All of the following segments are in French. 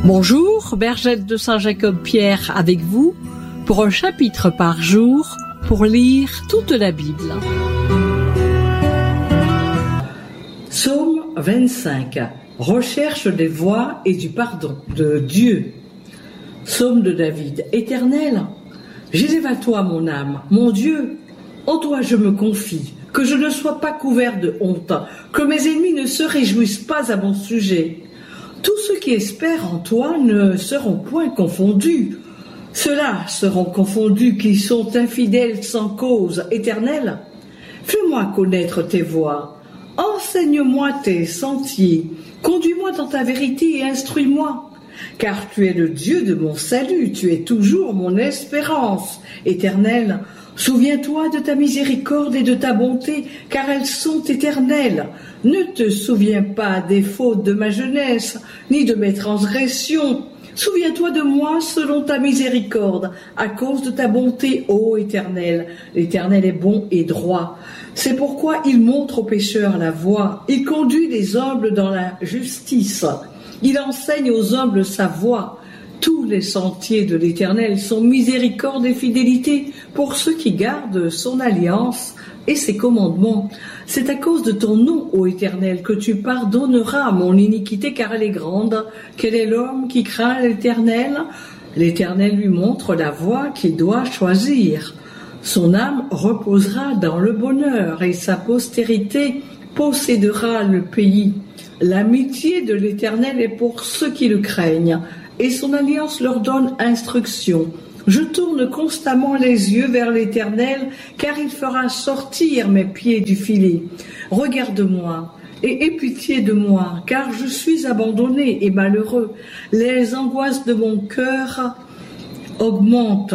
Bonjour, Bergette de Saint-Jacob-Pierre avec vous pour un chapitre par jour pour lire toute la Bible. Psaume 25. Recherche des voies et du pardon de Dieu. Psaume de David. Éternel, j'élève à toi mon âme, mon Dieu. En toi je me confie, que je ne sois pas couvert de honte, que mes ennemis ne se réjouissent pas à mon sujet. Tous ceux qui espèrent en toi ne seront point confondus. Ceux-là seront confondus qui sont infidèles sans cause. Éternel, fais-moi connaître tes voies. Enseigne-moi tes sentiers. Conduis-moi dans ta vérité et instruis-moi. Car tu es le Dieu de mon salut, tu es toujours mon espérance. Éternel, souviens-toi de ta miséricorde et de ta bonté, car elles sont éternelles. Ne te souviens pas des fautes de ma jeunesse, ni de mes transgressions. Souviens-toi de moi selon ta miséricorde, à cause de ta bonté, ô Éternel. L'Éternel est bon et droit. C'est pourquoi il montre aux pécheurs la voie. Il conduit les humbles dans la justice. Il enseigne aux humbles sa voie. Tous les sentiers de l'Éternel sont miséricorde et fidélité pour ceux qui gardent son alliance et ses commandements. C'est à cause de ton nom, ô Éternel, que tu pardonneras mon iniquité, car elle est grande. Quel est l'homme qui craint l'Éternel? L'Éternel lui montre la voie qu'il doit choisir. Son âme reposera dans le bonheur et sa postérité possédera le pays. L'amitié de l'Éternel est pour ceux qui le craignent, et son alliance leur donne instruction. Je tourne constamment les yeux vers l'Éternel, car il fera sortir mes pieds du filet. Regarde-moi et aie pitié de moi, car je suis abandonné et malheureux. Les angoisses de mon cœur augmentent.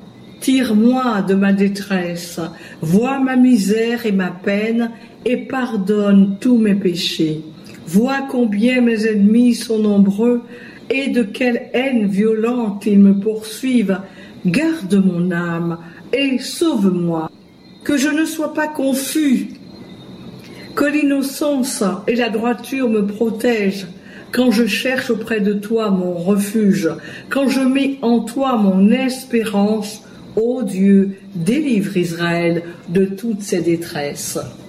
Tire-moi de ma détresse, vois ma misère et ma peine, et pardonne tous mes péchés. Vois combien mes ennemis sont nombreux, et de quelle haine violente ils me poursuivent. Garde mon âme et sauve-moi, que je ne sois pas confus, que l'innocence et la droiture me protègent, quand je cherche auprès de toi mon refuge, quand je mets en toi mon espérance. Ô Dieu, délivre Israël de toutes ses détresses.